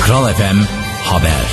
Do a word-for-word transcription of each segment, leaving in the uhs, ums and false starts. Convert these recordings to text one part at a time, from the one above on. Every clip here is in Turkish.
Kral F M Haber.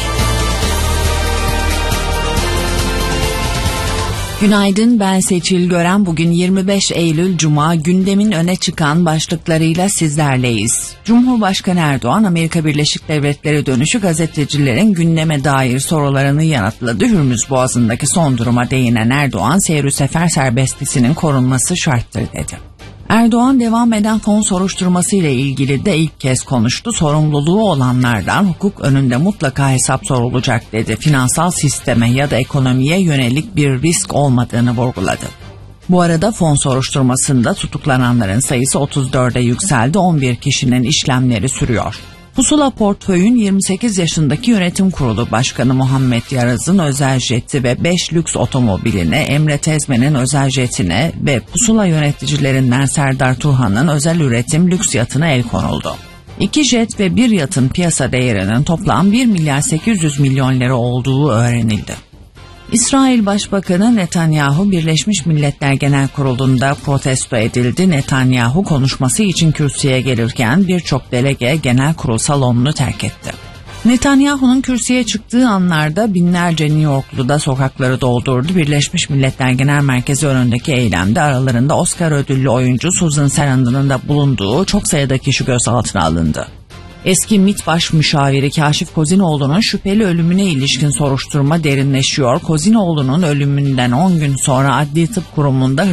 Günaydın, ben Seçil Gören. Bugün yirmi beş Eylül Cuma, gündemin öne çıkan başlıklarıyla sizlerleyiz. Cumhurbaşkanı Erdoğan, Amerika Birleşik Devletleri dönüşü gazetecilerin gündeme dair sorularını yanıtladı. Hürmüz Boğazı'ndaki son duruma değinen Erdoğan, seyir sefer serbestisinin korunması şarttır dedi. Erdoğan, devam eden fon soruşturması ile ilgili de ilk kez konuştu. Sorumluluğu olanlardan hukuk önünde mutlaka hesap sorulacak dedi. Finansal sisteme ya da ekonomiye yönelik bir risk olmadığını vurguladı. Bu arada fon soruşturmasında tutuklananların sayısı otuz dörde yükseldi. on bir kişinin işlemleri sürüyor. Pusula Portföy'ün yirmi sekiz yaşındaki yönetim kurulu başkanı Muhammed Yaraz'ın özel jeti ve beş lüks otomobiline, Emre Tezmen'in özel jetine ve Pusula yöneticilerinden Serdar Turhan'ın özel üretim lüks yatına el konuldu. İki jet ve bir yatın piyasa değerinin toplam bir milyar sekiz yüz milyon lira olduğu öğrenildi. İsrail Başbakanı Netanyahu, Birleşmiş Milletler Genel Kurulu'nda protesto edildi. Netanyahu konuşması için kürsüye gelirken birçok delege genel kurul salonunu terk etti. Netanyahu'nun kürsüye çıktığı anlarda binlerce New Yorklu'da sokakları doldurdu. Birleşmiş Milletler Genel Merkezi önündeki eylemde aralarında Oscar ödüllü oyuncu Susan Sarandon'un da bulunduğu çok sayıda kişi gözaltına alındı. Eski MİT Baş Müşaviri Kaşif Kozinoğlu'nun şüpheli ölümüne ilişkin soruşturma derinleşiyor. Kozinoğlu'nun ölümünden on gün sonra Adli Tıp Kurumu'nda